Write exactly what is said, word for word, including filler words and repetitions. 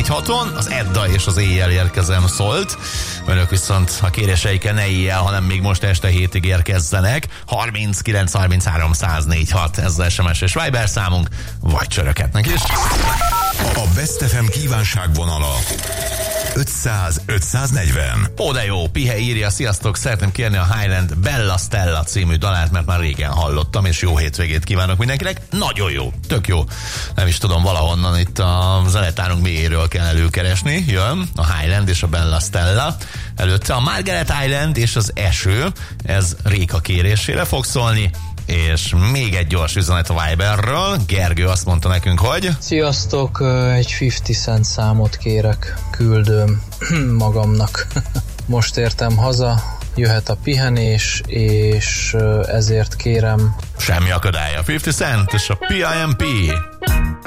haton, az Edda és az Éjjel érkezem szólt. Önök viszont a kéréseikkel ne éjjel, hanem még most este hétig érkezzenek. harminckilenc harminchárom száz négy hat, ez az es em es és Viber számunk, vagy csöröketnek is. A Best ef em kívánságvonala ötszáz ötszáznegyven. Ó, de jó, Pihe írja, sziasztok, szeretném kérni a Highland Bella Stella című dalát, mert már régen hallottam, és jó hétvégét kívánok mindenkinek. Nagyon jó, tök jó. Nem is tudom, valahonnan itt a zenetárunk mélyéről kell előkeresni. Jön a Highland és a Bella Stella. Előtte a Margaret Island és az Eső, ez Réka kérésére fog szólni. És még egy gyors üzenet a Viberről. Gergő azt mondta nekünk, hogy... Sziasztok, egy ötven cent számot kérek, küldöm magamnak. Most értem haza, jöhet a pihenés, és ezért kérem... Semmi akadálya. ötven cent és a pé i em pé.